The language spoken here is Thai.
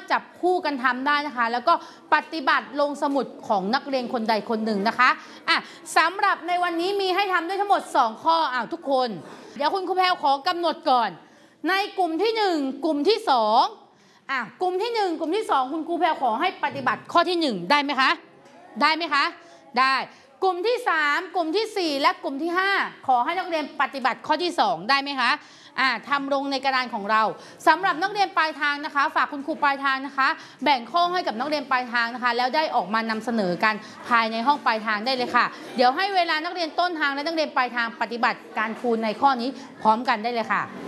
จับคู่กันทำได้นะคะแล้วก็ปฏิบัติลงสมุดของนักเรียนคนใดคนหนึ่งนะคะสำหรับในวันนี้มีให้ทำด้วยทั้งหมด2ข้อทุกคนเดี๋ยวคุณครูแพรวขอกำหนดก่อนในกลุ่มที่1กลุ่มที่2กลุ่มที่1กลุ่มที่2คุณครูแพรวขอให้ปฏิบัติข้อที่1ได้ไหมคะได้ไหมคะได้กลุ่มที่3กลุ่มที่4และกลุ่มที่5ขอให้นักเรียนปฏิบัติข้อที่2ได้ไหมคะทำลงในกระดานของเราสำหรับนักเรียนปลายทางนะคะฝากคุณครูปลายทางนะคะแบ่งข้อให้กับนักเรียนปลายทางนะคะแล้วได้ออกมานำเสนอกันภายในห้องปลายทางได้เลยค่ะเดี๋ยวให้เวลานักเรียนต้นทางและนักเรียนปลายทางปฏิบัติการคูณในข้อนี้พร้อมกันได้เลยค่ะ